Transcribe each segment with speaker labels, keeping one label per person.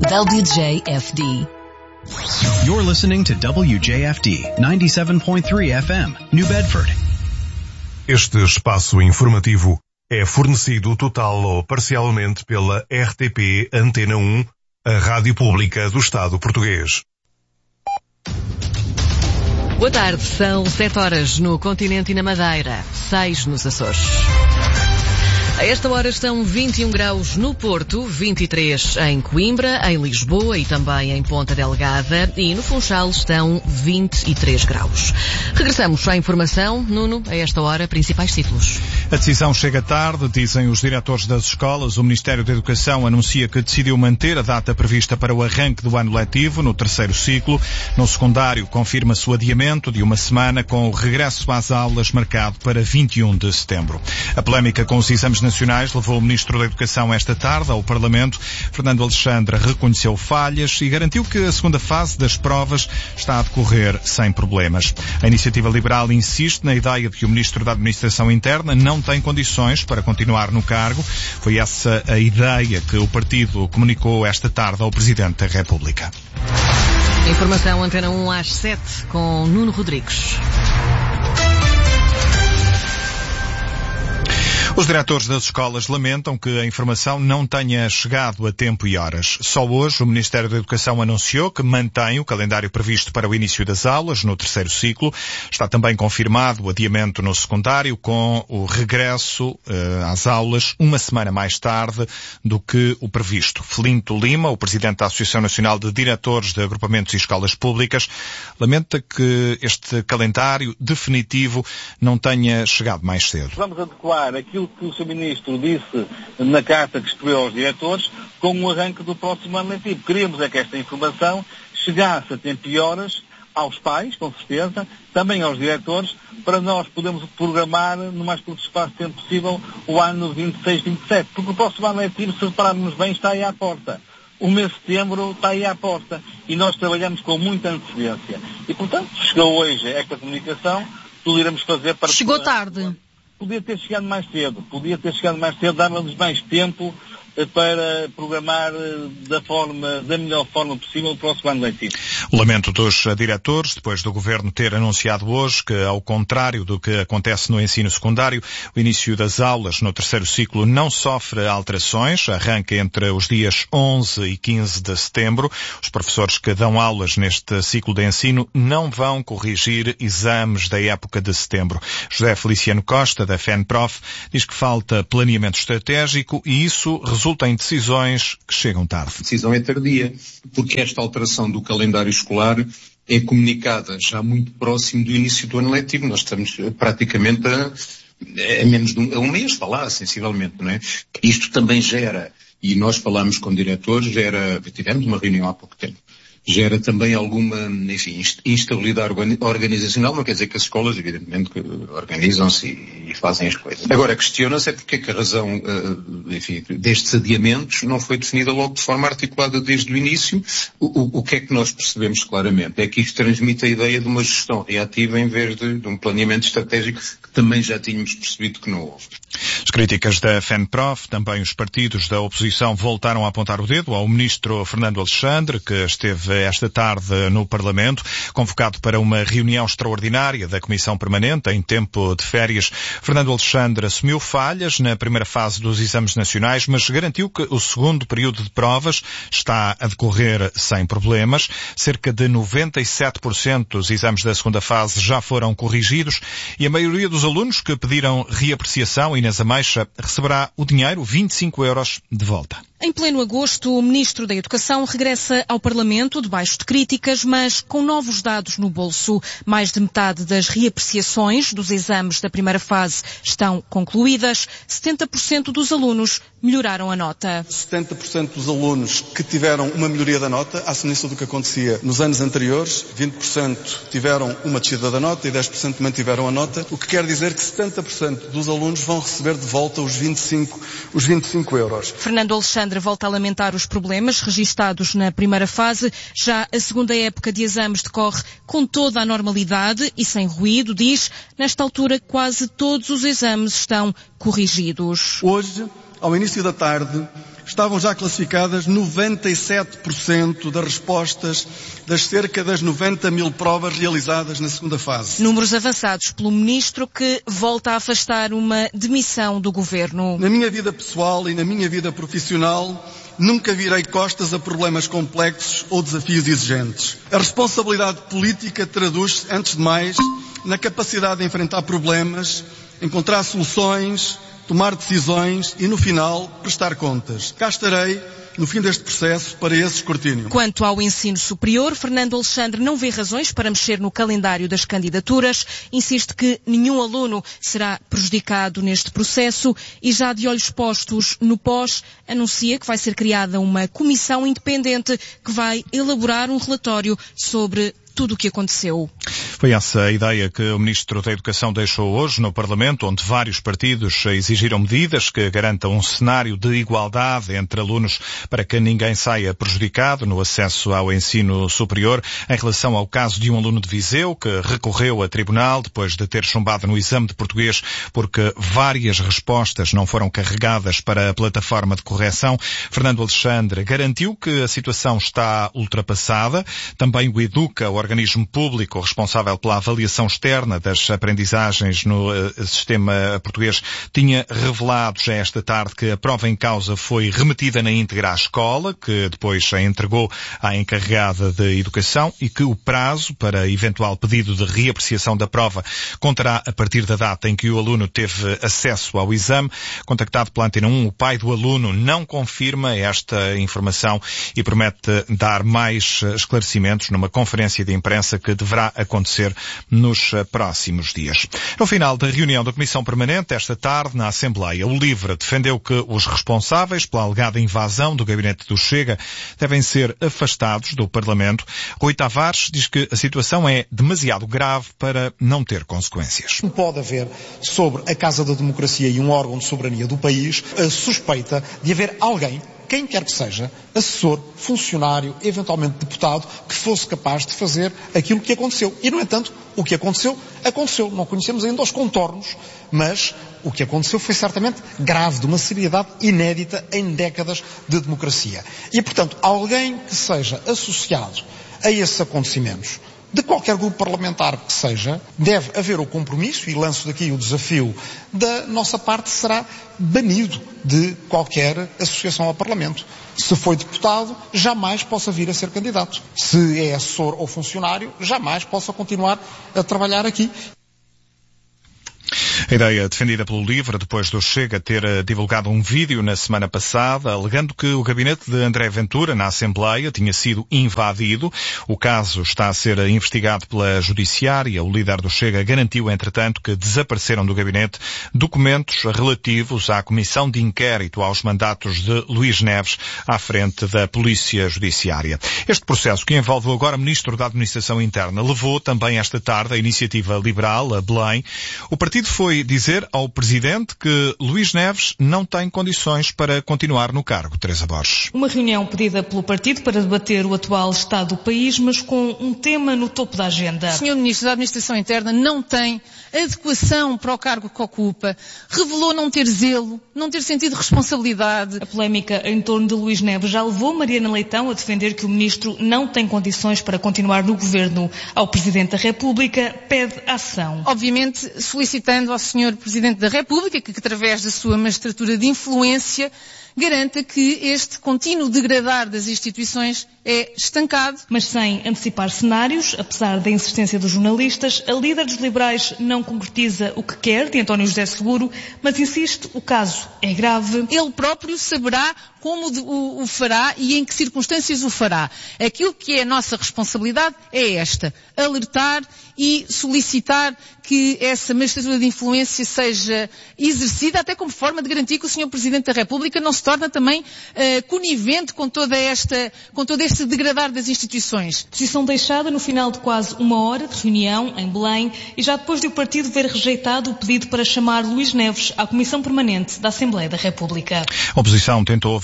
Speaker 1: WJFD.
Speaker 2: You're listening to WJFD 97.3 FM, New Bedford.
Speaker 3: Este espaço informativo é fornecido total ou parcialmente pela RTP Antena 1, a rádio pública do Estado português.
Speaker 1: Boa tarde, são 7 horas no continente e na Madeira, 6 nos Açores. A esta hora estão 21 graus no Porto, 23 em Coimbra, em Lisboa e também em Ponta Delgada, e no Funchal estão 23 graus. Regressamos à informação. Nuno, a esta hora, principais títulos.
Speaker 4: A decisão chega tarde, dizem os diretores das escolas. O Ministério da Educação anuncia que decidiu manter a data prevista para o arranque do ano letivo, no terceiro ciclo. No secundário, confirma-se o adiamento de uma semana, com o regresso às aulas marcado para 21 de setembro. A polémica com os exames nacionais levou o Ministro da Educação esta tarde ao Parlamento. Fernando Alexandre reconheceu falhas e garantiu que a segunda fase das provas está a decorrer sem problemas. A Iniciativa Liberal insiste na ideia de que o Ministro da Administração Interna não tem condições para continuar no cargo. Foi essa a ideia que o partido comunicou esta tarde ao Presidente da República.
Speaker 1: Informação Antena 1 às 7 com Nuno Rodrigues.
Speaker 4: Os diretores das escolas lamentam que a informação não tenha chegado a tempo e horas. Só hoje o Ministério da Educação anunciou que mantém o calendário previsto para o início das aulas no terceiro ciclo. Está também confirmado o adiamento no secundário, com o regresso às aulas uma semana mais tarde do que o previsto. Felinto Lima, o presidente da Associação Nacional de Diretores de Agrupamentos e Escolas Públicas, lamenta que este calendário definitivo não tenha chegado mais cedo.
Speaker 5: Vamos adequar aquilo que o Sr. Ministro disse na carta que escreveu aos diretores com o arranque do próximo ano letivo. Queríamos é que esta informação chegasse a tempo e horas aos pais, com certeza, também aos diretores, para nós podermos programar no mais curto espaço de tempo possível o ano 26-27. Porque o próximo ano letivo, se repararmos bem, está aí à porta. O mês de setembro está aí à porta e nós trabalhamos com muita antecedência. E, portanto, chegou hoje esta comunicação, tudo iremos fazer para...
Speaker 6: Chegou tarde.
Speaker 5: Podia ter chegado mais cedo, dava-nos mais tempo para programar da melhor forma possível o próximo ano letivo.
Speaker 4: O lamento dos diretores, depois do Governo ter anunciado hoje que, ao contrário do que acontece no ensino secundário, o início das aulas no terceiro ciclo não sofre alterações, arranca entre os dias 11 e 15 de setembro. Os professores que dão aulas neste ciclo de ensino não vão corrigir exames da época de setembro. José Feliciano Costa, da FENPROF, diz que falta planeamento estratégico e isso resulta em decisões que chegam tarde.
Speaker 7: A decisão é tardia, porque esta alteração do calendário escolar é comunicada já muito próximo do início do ano letivo. Nós estamos praticamente a menos de um mês, está lá, sensivelmente, não é? Isto também gera, e nós falámos com diretores, tivemos uma reunião há pouco tempo, gera também alguma, enfim, instabilidade organizacional. Não quer dizer que as escolas, evidentemente, que organizam-se e fazem as coisas. Agora, questiona-se é porque é que a razão, enfim, destes adiamentos não foi definida logo de forma articulada desde o início. O que é que nós percebemos claramente? É que isto transmite a ideia de uma gestão reativa em vez de um planeamento estratégico que também já tínhamos percebido que não houve.
Speaker 4: As críticas da FENPROF, também os partidos da oposição voltaram a apontar o dedo ao Ministro Fernando Alexandre, que esteve esta tarde no Parlamento, convocado para uma reunião extraordinária da Comissão Permanente em tempo de férias. Fernando Alexandre assumiu falhas na primeira fase dos exames nacionais, mas garantiu que o segundo período de provas está a decorrer sem problemas. Cerca de 97% dos exames da segunda fase já foram corrigidos e a maioria dos alunos que pediram reapreciação, Inês Ameixa, receberá o dinheiro, 25 euros, de volta.
Speaker 6: Em pleno agosto, o Ministro da Educação regressa ao Parlamento debaixo de críticas, mas com novos dados no bolso. Mais de metade das reapreciações dos exames da primeira fase estão concluídas. 70% dos alunos melhoraram a nota.
Speaker 8: 70% dos alunos que tiveram uma melhoria da nota, à semelhança do que acontecia nos anos anteriores, 20% tiveram uma descida da nota e 10% mantiveram a nota, o que quer dizer que 70% dos alunos vão receber de volta os 25 euros.
Speaker 6: Fernando Alexandre volta a lamentar os problemas registados na primeira fase. Já a segunda época de exames decorre com toda a normalidade e sem ruído, diz. Nesta altura, quase todos os exames estão corrigidos.
Speaker 8: Hoje, ao início da tarde, estavam já classificadas 97% das respostas das cerca das 90 mil provas realizadas na segunda fase.
Speaker 6: Números avançados pelo Ministro, que volta a afastar uma demissão do Governo.
Speaker 8: Na minha vida pessoal e na minha vida profissional, nunca virei costas a problemas complexos ou desafios exigentes. A responsabilidade política traduz-se, antes de mais, na capacidade de enfrentar problemas, encontrar soluções, tomar decisões e, no final, prestar contas. Cá estarei, no fim deste processo, para esse escrutínio.
Speaker 6: Quanto ao ensino superior, Fernando Alexandre não vê razões para mexer no calendário das candidaturas, insiste que nenhum aluno será prejudicado neste processo e, já de olhos postos no pós, anuncia que vai ser criada uma comissão independente que vai elaborar um relatório sobre tudo o que aconteceu.
Speaker 4: Foi essa a ideia que o Ministro da Educação deixou hoje no Parlamento, onde vários partidos exigiram medidas que garantam um cenário de igualdade entre alunos para que ninguém saia prejudicado no acesso ao ensino superior. Em relação ao caso de um aluno de Viseu que recorreu a tribunal depois de ter chumbado no exame de português porque várias respostas não foram carregadas para a plataforma de correção, Fernando Alexandre garantiu que a situação está ultrapassada. Também o Educa, o organismo público responsável pela avaliação externa das aprendizagens no sistema português, tinha revelado já esta tarde que a prova em causa foi remetida na íntegra à escola, que depois a entregou à encarregada de educação, e que o prazo para eventual pedido de reapreciação da prova contará a partir da data em que o aluno teve acesso ao exame. Contactado pela Antena 1, o pai do aluno não confirma esta informação e promete dar mais esclarecimentos numa conferência de imprensa que deverá acontecer nos próximos dias. No final da reunião da Comissão Permanente, esta tarde, na Assembleia, o LIVRE defendeu que os responsáveis pela alegada invasão do gabinete do Chega devem ser afastados do Parlamento. Rui Tavares diz que a situação é demasiado grave para não ter consequências.
Speaker 9: Pode haver sobre a Casa da Democracia e um órgão de soberania do país a suspeita de haver alguém, quem quer que seja, assessor, funcionário, eventualmente deputado, que fosse capaz de fazer aquilo que aconteceu. E, no entanto, o que aconteceu, aconteceu. Não conhecemos ainda os contornos, mas o que aconteceu foi certamente grave, de uma seriedade inédita em décadas de democracia. E, portanto, alguém que seja associado a esses acontecimentos, de qualquer grupo parlamentar que seja, deve haver o compromisso, e lanço daqui o desafio, da nossa parte será banido de qualquer associação ao Parlamento. Se foi deputado, jamais possa vir a ser candidato. Se é assessor ou funcionário, jamais possa continuar a trabalhar aqui.
Speaker 4: A ideia defendida pelo LIVRE depois do Chega ter divulgado um vídeo na semana passada alegando que o gabinete de André Ventura na Assembleia tinha sido invadido. O caso está a ser investigado pela Judiciária. O líder do Chega garantiu, entretanto, que desapareceram do gabinete documentos relativos à Comissão de Inquérito aos mandatos de Luís Neves à frente da Polícia Judiciária. Este processo, que envolve agora o Ministro da Administração Interna, levou também esta tarde a Iniciativa Liberal a Belém. O partido foi dizer ao Presidente que Luís Neves não tem condições para continuar no cargo. Teresa Borges.
Speaker 6: Uma reunião pedida pelo partido para debater o atual estado do país, mas com um tema no topo da agenda.
Speaker 10: O Sr. Ministro da Administração Interna não tem adequação para o cargo que ocupa, revelou não ter zelo, não ter sentido responsabilidade.
Speaker 6: A polémica em torno de Luís Neves já levou Mariana Leitão a defender que o Ministro não tem condições para continuar no Governo. Ao Presidente da República pede ação.
Speaker 10: Obviamente solicitando ao Sr. Presidente da República que, através da sua magistratura de influência, garanta que este contínuo degradar das instituições é estancado.
Speaker 6: Mas sem antecipar cenários, apesar da insistência dos jornalistas, a líder dos liberais não concretiza o que quer de António José Seguro, mas insiste, o caso é grave.
Speaker 10: Ele próprio saberá como o fará e em que circunstâncias o fará. Aquilo que é a nossa responsabilidade é esta: alertar e solicitar que essa magistratura de influência seja exercida até como forma de garantir que o Sr. Presidente da República não se torna também conivente com todo este degradar das instituições.
Speaker 6: Posição deixada no final de quase uma hora de reunião em Belém e já depois de o partido ver rejeitado o pedido para chamar Luís Neves à Comissão Permanente da Assembleia da República.
Speaker 4: A oposição tentou ouvir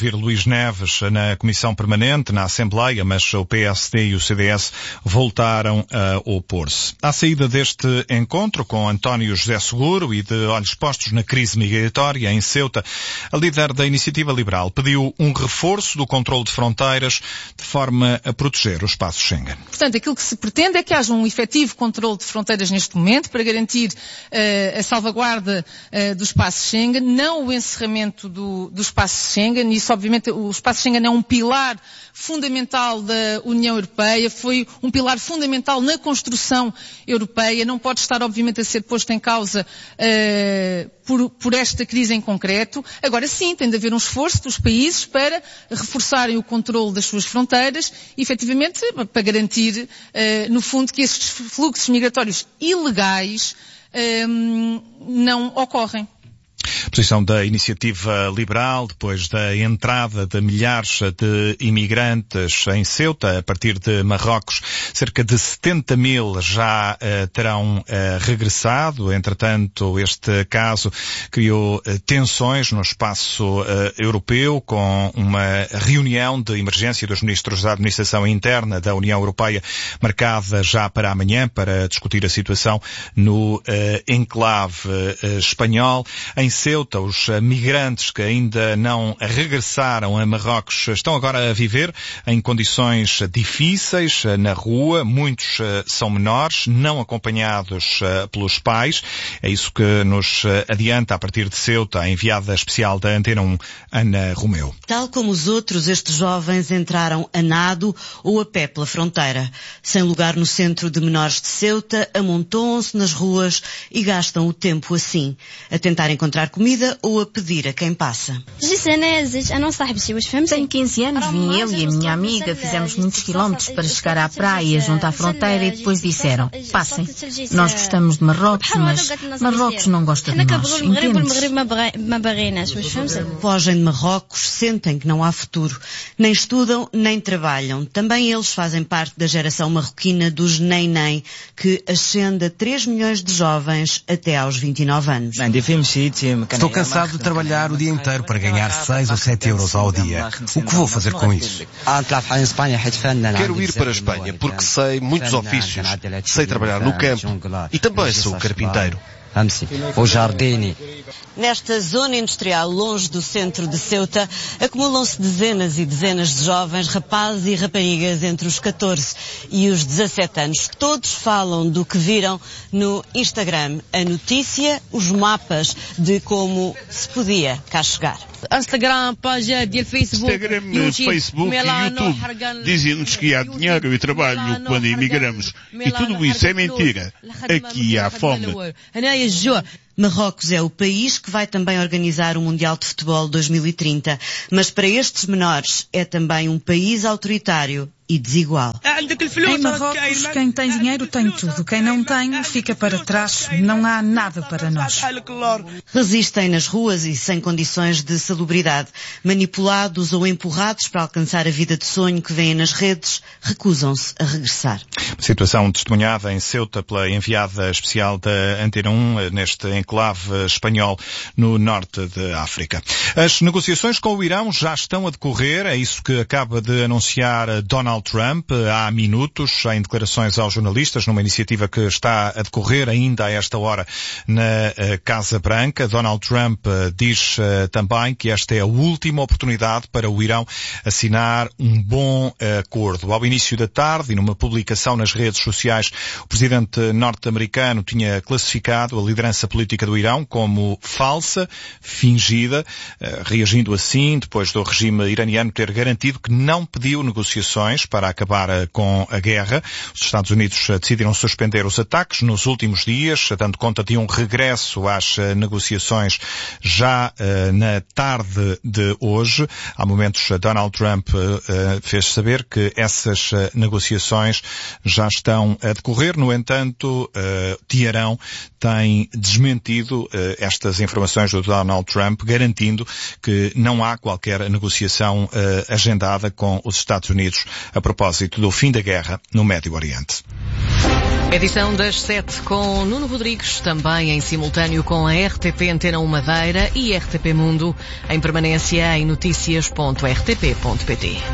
Speaker 4: ouvir Luís Neves na Comissão Permanente, na Assembleia, mas o PSD e o CDS voltaram a opor-se. À saída deste encontro com António José Seguro e de olhos postos na crise migratória em Ceuta, a líder da Iniciativa Liberal pediu um reforço do controle de fronteiras de forma a proteger o espaço Schengen.
Speaker 10: Portanto, aquilo que se pretende é que haja um efetivo controle de fronteiras neste momento para garantir a salvaguarda do espaço Schengen, não o encerramento do espaço Schengen. Isso, obviamente, o espaço Schengen é um pilar fundamental da União Europeia, foi um pilar fundamental na construção europeia, não pode estar, obviamente, a ser posto em causa por esta crise em concreto. Agora sim, tem de haver um esforço dos países para reforçarem o controle das suas fronteiras e, efetivamente, para garantir, no fundo, que esses fluxos migratórios ilegais não ocorrem.
Speaker 4: Posição da Iniciativa Liberal, depois da entrada de milhares de imigrantes em Ceuta, a partir de Marrocos, cerca de 70 mil já terão regressado. Entretanto, este caso criou tensões no espaço europeu, com uma reunião de emergência dos ministros da Administração Interna da União Europeia marcada já para amanhã, para discutir a situação no enclave espanhol. Em Ceuta, os migrantes que ainda não regressaram a Marrocos estão agora a viver em condições difíceis na rua. Muitos são menores, não acompanhados pelos pais. É isso que nos adianta a partir de Ceuta a enviada especial da Antena 1, Ana Romeu.
Speaker 11: Tal como os outros, estes jovens entraram a nado ou a pé pela fronteira. Sem lugar no centro de menores de Ceuta, amontoam-se nas ruas e gastam o tempo assim, a tentar encontrar comida ou a pedir a quem passa.
Speaker 12: Tenho 15 anos, vim eu e a minha amiga, fizemos muitos quilómetros para chegar à praia, junto à fronteira, e depois disseram, passem. Nós gostamos de Marrocos, mas Marrocos não gosta de nós, entendes?
Speaker 11: Fogem de Marrocos, sentem que não há futuro. Nem estudam, nem trabalham. Também eles fazem parte da geração marroquina dos nem-nem, que ascende a 3 milhões de jovens até aos 29 anos.
Speaker 13: Estou cansado de trabalhar o dia inteiro para ganhar 6 ou 7 euros ao dia. O que vou fazer com isso?
Speaker 14: Quero ir para a Espanha porque sei muitos ofícios. Sei trabalhar no campo e também sou carpinteiro.
Speaker 11: Nesta zona industrial, longe do centro de Ceuta, acumulam-se dezenas e dezenas de jovens, rapazes e raparigas entre os 14 e os 17 anos. Todos falam do que viram no Instagram. A notícia, os mapas de como se podia cá chegar.
Speaker 15: Instagram, Facebook e YouTube dizem-nos que há dinheiro e trabalho quando imigramos. E tudo isso é mentira. Aqui há fome.
Speaker 11: Marrocos é o país que vai também organizar o Mundial de Futebol 2030, mas para estes menores é também um país autoritário e desigual.
Speaker 16: Em Marrocos, quem tem dinheiro tem tudo. Quem não tem, fica para trás. Não há nada para nós.
Speaker 11: Resistem nas ruas e sem condições de salubridade. Manipulados ou empurrados para alcançar a vida de sonho que vêem nas redes, recusam-se a regressar.
Speaker 4: Situação testemunhada em Ceuta pela enviada especial da Antena 1 neste enclave espanhol no norte de África. As negociações com o Irão já estão a decorrer. É isso que acaba de anunciar Donald Trump há minutos em declarações aos jornalistas numa iniciativa que está a decorrer ainda a esta hora na Casa Branca. Donald Trump diz também que esta é a última oportunidade para o Irão assinar um bom acordo. Ao início da tarde e numa publicação nas redes sociais, o presidente norte-americano tinha classificado a liderança política do Irão como falsa, fingida, reagindo assim depois do regime iraniano ter garantido que não pediu negociações para acabar com a guerra. Os Estados Unidos decidiram suspender os ataques nos últimos dias, dando conta de um regresso às negociações já na tarde de hoje. Há momentos, Donald Trump fez saber que essas negociações já estão a decorrer. No entanto, Teherão tem desmentido estas informações do Donald Trump, garantindo que não há qualquer negociação agendada com os Estados Unidos a propósito do fim da guerra no Médio Oriente.
Speaker 1: Edição das 7 com Nuno Rodrigues, também em simultâneo com a RTP Antena 1 Madeira e RTP Mundo, em permanência em noticias.rtp.pt.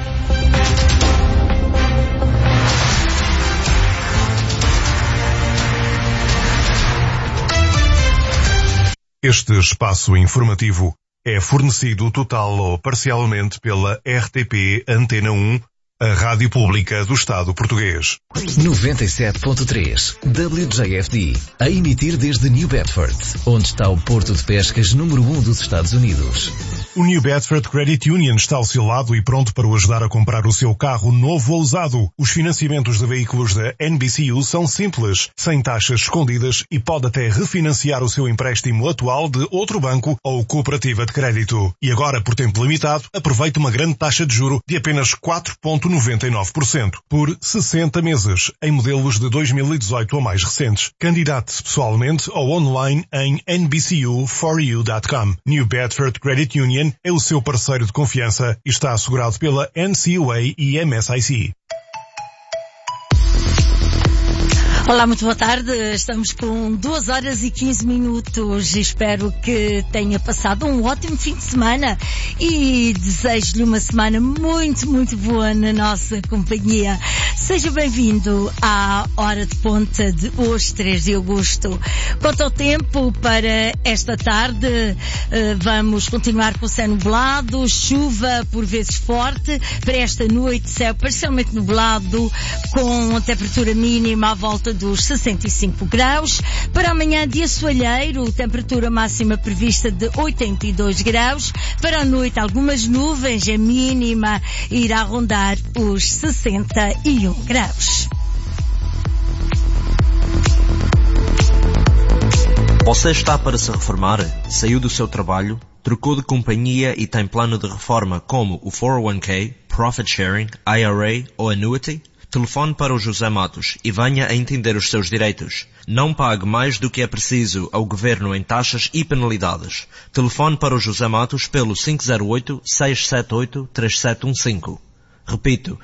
Speaker 3: Este espaço informativo é fornecido total ou parcialmente pela RTP Antena 1, a Rádio Pública do Estado Português.
Speaker 17: 97.3 WJFD, a emitir desde New Bedford, onde está o porto de pescas número 1 dos Estados Unidos.
Speaker 3: O New Bedford Credit Union está ao seu lado e pronto para o ajudar a comprar o seu carro novo ou usado. Os financiamentos de veículos da NBCU são simples, sem taxas escondidas e pode até refinanciar o seu empréstimo atual de outro banco ou cooperativa de crédito. E agora, por tempo limitado, aproveite uma grande taxa de juro de apenas 4,99% por 60 meses, em modelos de 2018 ou mais recentes. Candidate-se pessoalmente ou online em nbcu4u.com. New Bedford Credit Union é o seu parceiro de confiança e está assegurado pela NCUA e MSIC.
Speaker 18: Olá, muito boa tarde. Estamos com 2 horas e 15 minutos. Espero que tenha passado um ótimo fim de semana e desejo-lhe uma semana muito, muito boa na nossa companhia. Seja bem-vindo à Hora de Ponta de hoje, 3 de agosto. Quanto ao tempo para esta tarde, vamos continuar com o céu nublado, chuva por vezes forte. Para esta noite, céu parcialmente nublado, com a temperatura mínima à volta dos 65 graus. Para amanhã, dia soalheiro, temperatura máxima prevista de 82 graus. Para a noite, algumas nuvens, a mínima irá rondar os 61 graus.
Speaker 19: Você está para se reformar? Saiu do seu trabalho? Trocou de companhia e tem plano de reforma como o 401k, Profit Sharing, IRA ou Annuity? Telefone para o José Matos e venha a entender os seus direitos. Não pague mais do que é preciso ao Governo em taxas e penalidades. Telefone para o José Matos pelo 508-678-3715. Repito,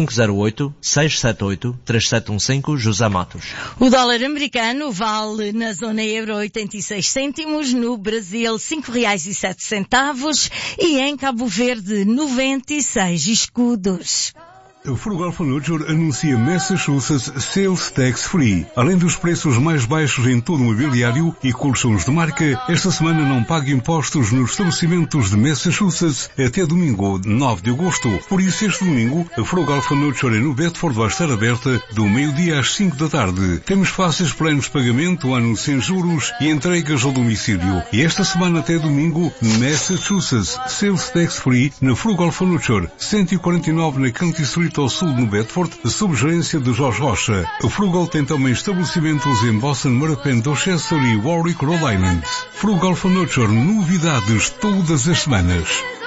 Speaker 19: 508-678-3715, José Matos.
Speaker 18: O dólar americano vale na zona euro 86 cêntimos, no Brasil R$5,07 e em Cabo Verde 96 escudos.
Speaker 20: A Frugal Furniture anuncia Massachusetts Sales Tax Free. Além dos preços mais baixos em todo o mobiliário e colchões de marca, esta semana não pague impostos nos estabelecimentos de Massachusetts até domingo, 9 de agosto. Por isso, este domingo, a Frugal Furniture no Bedford vai estar aberta do meio-dia às 5 da tarde. Temos fáceis planos de pagamento, ano sem juros e entregas ao domicílio. E esta semana até domingo, Massachusetts Sales Tax Free na Frugal Furniture, 149 na County Street ao sul no Bedford, sob gerência de Jorge Rocha. A Frugal tem também estabelecimentos em Boston, Mattapan, Dorchester e Warwick, Rhode Island. Frugal Furniture, novidades todas as semanas.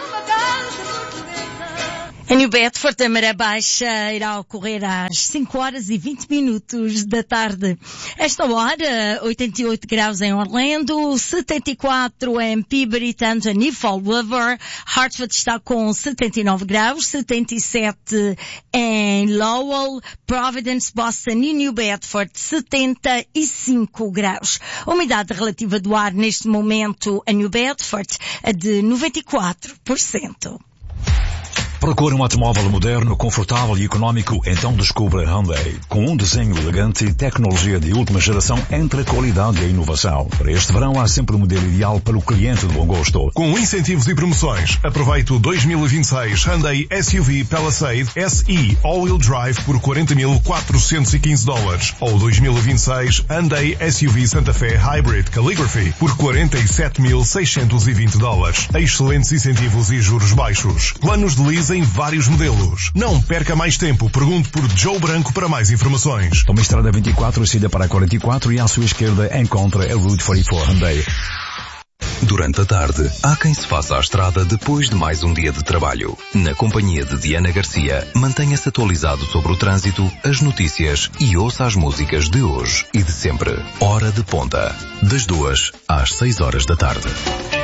Speaker 18: Em New Bedford, a maré baixa irá ocorrer às 5 horas e 20 minutos da tarde. Esta hora, 88 graus em Orlando, 74 em Peabody, Townsend e Fall River. Hartford está com 79 graus, 77 em Lowell, Providence, Boston e New Bedford, 75 graus. A umidade relativa do ar neste momento em New Bedford é de 94%.
Speaker 21: Procure um automóvel moderno, confortável e económico? Então descubra Hyundai. Com um desenho elegante e tecnologia de última geração entre a qualidade e a inovação. Para este verão há sempre o modelo ideal para o cliente de bom gosto.
Speaker 3: Com incentivos e promoções, aproveite o 2026 Hyundai SUV Palisade SE All-Wheel Drive por $40.415 ou 2026 Hyundai SUV Santa Fe Hybrid Calligraphy por $47.620. Excelentes incentivos e juros baixos. Planos de lease em vários modelos. Não perca mais tempo. Pergunte por Joe Branco para mais informações.
Speaker 21: Tome a estrada 24, siga para a 44 e à sua esquerda encontra a Route 44 Hyundai.
Speaker 22: Durante a tarde, há quem se faça à estrada depois de mais um dia de trabalho. Na companhia de Diana Garcia, mantenha-se atualizado sobre o trânsito, as notícias e ouça as músicas de hoje e de sempre. Hora de Ponta. Das 2 às 6 horas da tarde.